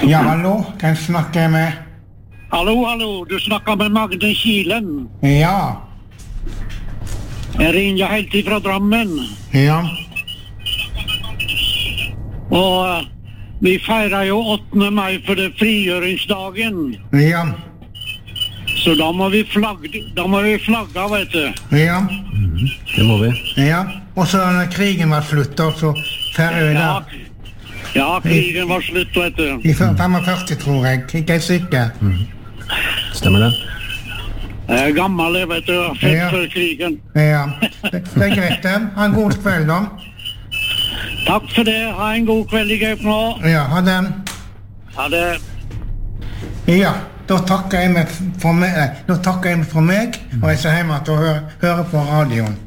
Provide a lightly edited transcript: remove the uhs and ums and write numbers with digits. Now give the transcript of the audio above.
Ja, hallo, hvem snakker jeg med? Hallo, du snakker med Magne Kilen. Ja. Jeg ringer helt ifra Drammen. Ja. Og vi feirer jo 8. mai for det frigjøringsdagen. Ja. Så da må vi flagge, vet du. Ja. Det må vi. Ja. Og så når krigen var slutt, da, så feirer vi der. Ja, krigen var slutt, vet du. I 45, tror jeg. Ikke jeg sikker. Stemmer det? Jeg er gammel, jeg vet du. Født før krigen. Ja. Det er greit, det. Ha en god kveld, da. Takk for det. Ha en god kveld i Gaupnå. Ja, ha den. Ha det. Ja, da takker jeg meg for meg, og jeg ser hjemme til å høre på radioen.